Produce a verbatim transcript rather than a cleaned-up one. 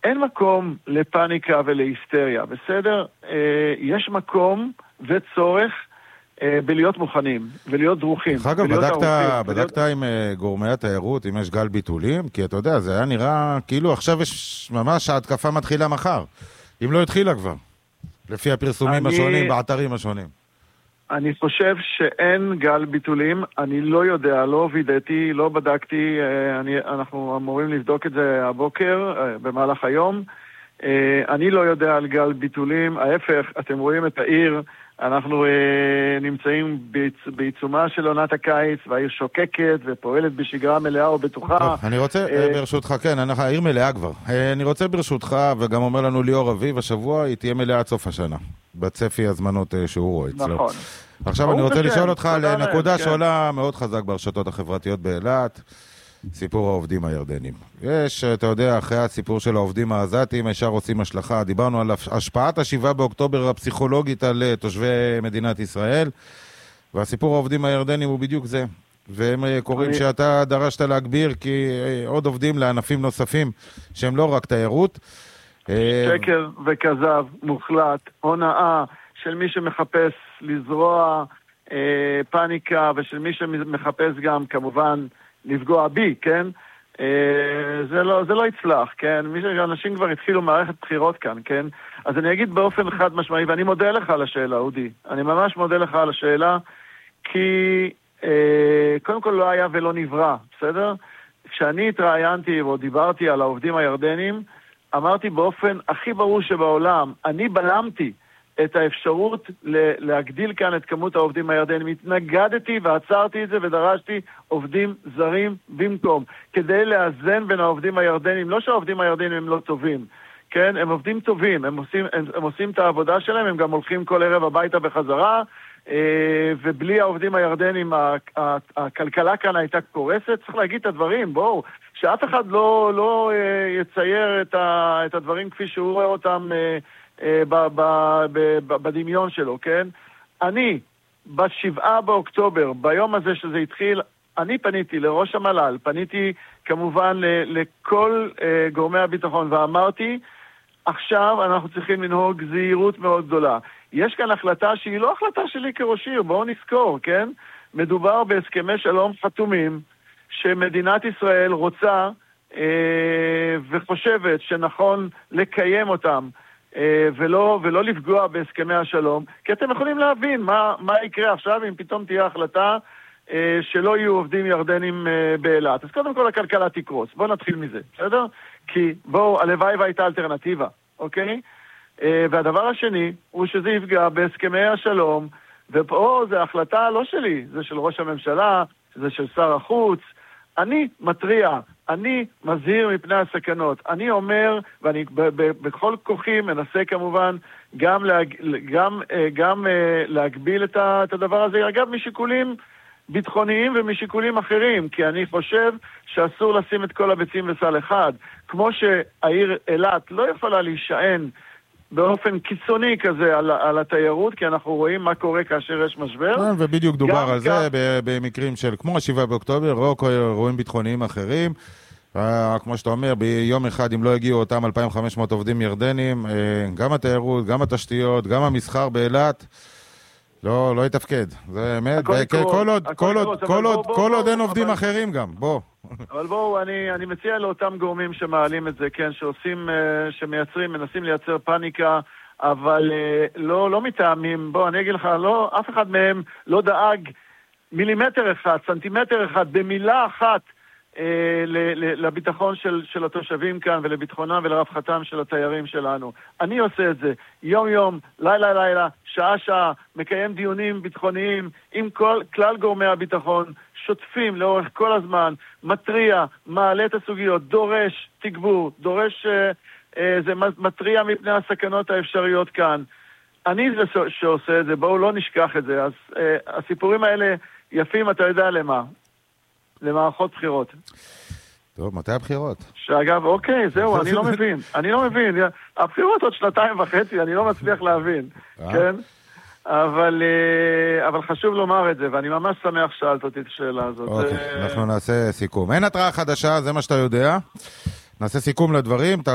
אין מקום לפניקה ולהיסטריה, בסדר? יש מקום וצורך בלהיות מוכנים, ולהיות דרוכים. אגב, בדקת, בדקת עם גורמי התיירות, אם יש גל ביטולים? כי אתה יודע, זה היה נראה כאילו עכשיו יש ממש ההתקפה מתחילה מחר. אם לא התחילה כבר, לפי הפרסומים אני... השונים, באתרים השונים. אני חושב שאין גל ביטולים, אני לא יודע, לא וידאתי, לא בדקתי, אני, אנחנו אמורים לבדוק את זה הבוקר, במהלך היום. אני לא יודע על גל ביטולים, ההפך, אתם רואים את העיר, אנחנו נמצאים בעיצומה של עונת הקיץ, והעיר שוקקת ופועלת בשגרה מלאה ובטוחה. טוב, אני רוצה, ברשותך, כן, העיר מלאה כבר. אני רוצה ברשותך, וגם אומר לנו ליאור אביב, השבוע היא תהיה מלאה עד סוף השנה, בצפי הזמנות שהוא רואה אצלו. נכון. עכשיו אני רוצה לשאול אותך על נקודה שעולה מאוד חזק ברשתות החברתיות באילת, סיפור העובדים הירדנים. יש, אתה יודע, אחרי הסיפור של העובדים העזתיים, ישר עושים השלכה. דיברנו על השפעת השבעה באוקטובר הפסיכולוגית על תושבי מדינת ישראל, והסיפור העובדים הירדנים הוא בדיוק זה. והם קוראים אני... שאתה דרשת להגביר, כי עוד עובדים לענפים נוספים, שהם לא רק תיירות. שקר וכזב, מוחלט, הונאה של מי שמחפש לזרוע אה, פניקה, ושל מי שמחפש גם, כמובן, לפגוע בי, כן? זה לא, זה לא יצלח, כן? אנשים כבר התחילו מערכת בחירות כאן, כן? אז אני אגיד באופן חד משמעי, ואני מודה לך על השאלה, אודי. אני ממש מודה לך על השאלה, כי אה, קודם כל לא היה ולא נברא, בסדר? כשאני התראיינתי או דיברתי על העובדים הירדנים, אמרתי באופן הכי ברור שבעולם, אני בלמתי את האפשרות להגדיל כאן את כמות העובדים הירדנים. התנגדתי ועצרתי את זה ודרשתי עובדים זרים במקום, כדי לאזן בין העובדים הירדנים. לא שהעובדים הירדנים הם לא טובים, כן? הם עובדים טובים, הם עושים, הם, הם עושים את העבודה שלהם, הם גם הולכים כל ערב הביתה בחזרה, ובלי העובדים הירדנים הכלכלה כאן הייתה קורסת. צריך להגיד את הדברים, בואו, שאף אחד לא, לא יצייר את, ה, את הדברים כפי שהוא רואה אותם בדמיון שלו, כן? אני, בשבעה באוקטובר, ביום הזה שזה התחיל, אני פניתי לראש המל"ל, פניתי כמובן לכל גורמי הביטחון, ואמרתי, עכשיו אנחנו צריכים לנהוג זהירות מאוד גדולה. יש כאן החלטה שהיא לא החלטה שלי כראש עיר, בואו נזכור, כן? מדובר בהסכמי שלום חתומים, שמדינת ישראל רוצה אה, וחושבת שנכון לקיים אותם, ולא, ולא לפגוע בהסכמי השלום, כי אתם יכולים להבין מה, מה יקרה עכשיו אם פתאום תהיה החלטה אה, שלא יהיו עובדים ירדנים אה, באילת. אז קודם כל הכלכלה תקרוס. בואו נתחיל מזה, בסדר? כי בואו, הלוואי והייתה אלטרנטיבה, אוקיי? אה, והדבר השני הוא שזה יפגע בהסכמי השלום, ופה זה החלטה לא שלי, זה של ראש הממשלה, זה של שר החוץ. אני מטריע, אני מזהיר מפני הסכנות. אני אומר, ואני בכל כוחי מנסה כמובן גם, להג, גם, גם להגביל את הדבר הזה, אגב משיקולים ביטחוניים ומשיקולים אחרים, כי אני חושב שאסור לשים את כל הביצים בסל אחד. כמו שהעיר אילת לא יכולה להישען באופן קיצוני כזה על, על התיירות, כי אנחנו רואים מה קורה כאשר יש משבר. ובדיוק דובר על זה במקרים של כמו השבעה באוקטובר, או אירועים ביטחוניים אחרים. כמו שאתה אומר, ביום אחד אם לא הגיעו אותם אלפיים וחמש מאות עובדים ירדנים, גם התיירות, גם התשתיות, גם המסחר באילת, לא, לא יתפקד. זה אמת. כל עוד אין עובדים אחרים גם, בוא. אבל בואו, אני, אני מציע לאותם גורמים שמעלים את זה, כן, שעושים, שמייצרים, מנסים לייצר פאניקה, אבל לא, לא מתאמים. בואו, אני אגיד לך, לא, אף אחד מהם לא דאג מילימטר אחד, סנטימטר אחד, במילה אחת, לביטחון של, של התושבים כאן ולביטחונם ולרווחתם של התיירים שלנו. אני עושה את זה יום יום, לילה לילה, שעה שעה, מקיים דיונים ביטחוניים עם כל, כלל גורמי הביטחון, שוטפים לאורך כל הזמן, מטריע, מעלה את הסוגיות, דורש תגבור, דורש, אה, אה, זה מטריע מפני הסכנות האפשריות כאן. אני זה שעושה את זה, בואו לא נשכח את זה. אז אה, הסיפורים האלה יפים, אתה יודע למה? למערכות בחירות. טוב, מתי הבחירות? שאגב, אוקיי, זהו, אני לא מבין. אני לא מבין. הבחירות עוד שנתיים וחצי, אני לא מצליח להבין. כן? אבל, אבל חשוב לומר את זה, ואני ממש שמח שאלת אותי את השאלה הזאת. אוקיי, אנחנו נעשה סיכום. אין התראה חדשה, זה מה שאתה יודע. נעשה סיכום לדברים.